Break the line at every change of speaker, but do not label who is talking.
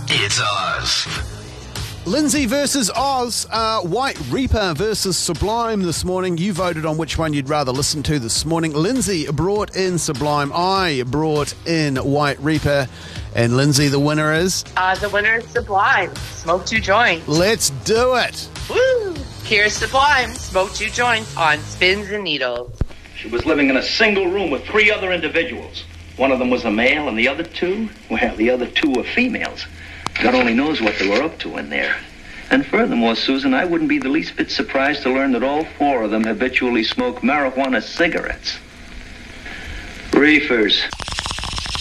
It's Oz.
Lindsay versus Oz, White Reaper versus Sublime this morning. You voted on which one you'd rather listen to this morning. Lindsay brought in Sublime. I brought in White Reaper. And Lindsay, the winner is?
The winner is Sublime. Smoke two joints.
Let's do it.
Woo! Here's Sublime. Smoke two joints on Spins and Needles.
She was living in a single room with 3 other individuals. One of them was a male, and the other 2, well, the other 2 were females. God only knows what they were up to in there. And furthermore, Susan, I wouldn't be the least bit surprised to learn that all 4 of them habitually smoke marijuana cigarettes. Reefers.